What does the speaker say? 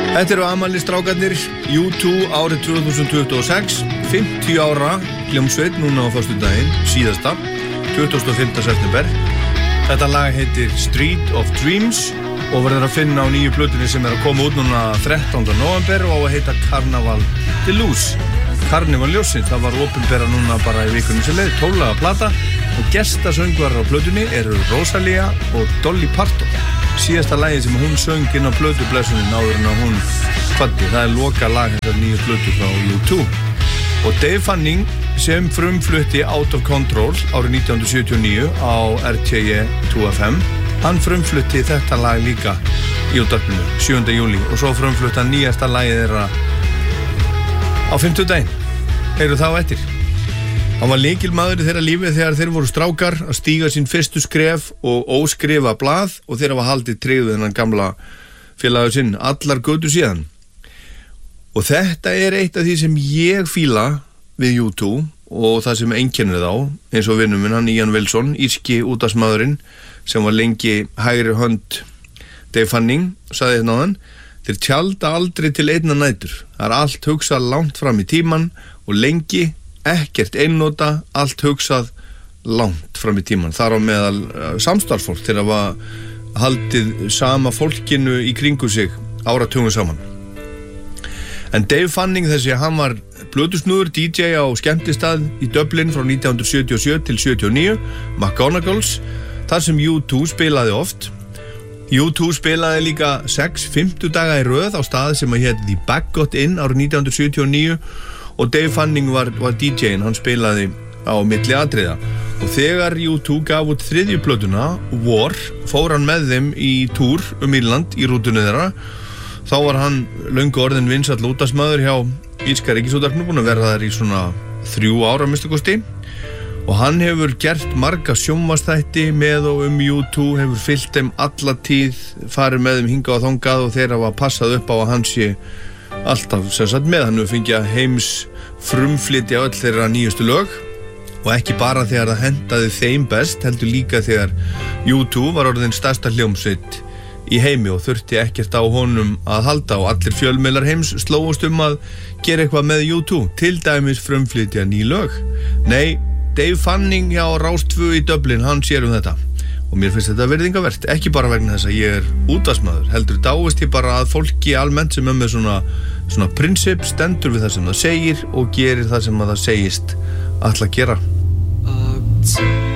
Þetta eru afmælisstrákarnir U2 árið 2026, 50 ára hljómsveit núna á föstudaginn, síðasta, 25. september. Þetta lag heitir Street of Dreams og verður að finna á nýju plötunni sem að koma út núna 13. november og á að heita Carnival Deluxe. Carnival ljósins, það var opinbera núna bara í vikunum sem leið, 12 laga plata og gestasöngvarar á plötunni eru Rosalia og Dolly Parton. Síðasta lagið sem hún söng inn á plötublessunin áður en að hún kvaddi. Það er loka lag þessar nýju plötu frá U2. Og Dave Fanning sem frumflutti Out of Control árið 1979 á RTE 2FM, hann frumflutti þetta lag líka í útvarpinu 7. júlí og svo frumflutti hann nýjasta lagið þeirra á 50 daginn. Heyrðu þá eftir. Hann var lykilmaður í þeirra lífi þegar þeir voru strákar að stíga sín fyrstu skref og óskrifa blað og þeir hafa haldið tryggðu þennan gamla félagur sinn allar götur síðan. Og þetta er eitt af því sem ég fíla við U2 og það sem einkennir þá, eins og vinnur minn hann Ian Wilson, írski útvarpsmaðurinn sem var lengi hægri hönd Dave Fanning, sagði hérna áðan, þeir tjalda aldrei til einna nætur. Það er allt hugsað langt fram í tíman og lengi ekkert einnota, allt hugsað langt fram í tíman. Þar á meðal samstarfsfólk til að hafa haldið sama fólkinu í kringu sig áratugum saman. En Dave Fanning þessi, hann var plötusnúður DJ á skemmtistað í Dublin frá 1977 til 79, McGonagall's, þar sem U2 spilaði oft. U2 spilaði líka 6 daga í röð á stað sem að hétt The Baggot Inn árið 1979 og Dave Fanning var DJ-in, hann spilaði á milli atriða. Og þegar U2 gaf út þriðju plötuna, War, fór hann með þeim í túr Írland í rútunni þeirra. Þá var hann löngu orðinn vinsæll útvarpsmaður hjá írska ríkisútvarpinu, búinn að vera þar í svona 3 ára að minnsta kosti. Og hann hefur gert marga sjónvarpsþætti með og U2, hefur fylgt þeim alla tíð, farið með þeim hingað og þangað og þeir hafa passað upp á að hann sé alltaf sem sagt með. Hann hefur fengið heims frumflytja öll þeirra nýjustu lög og ekki bara þegar það hentaði þeim best, heldur líka þegar U2 var orðin stærsta hljómsveit í heimi og þurfti ekkert á honum að halda og allir fjölmiðlar heims slóust að gera eitthvað með U2, til dæmis frumflytja ný lög. Nei, Dave Fanning hjá Rás 2 í Dublin, hann sér þetta og mér finnst þetta virðingavert, ekki bara vegna þess að ég er útvarpsmaður, heldur dáist ég bara að fólki almennt sem með svona prinsip, stendur við það sem það segir og gerir það sem það segist ætla að gera.